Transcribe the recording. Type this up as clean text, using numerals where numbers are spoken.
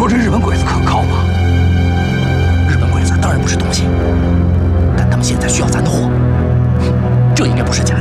说这日本鬼子可靠吗？ 日本鬼子当然不是东西，但他们现在需要咱的货，这应该不是假的。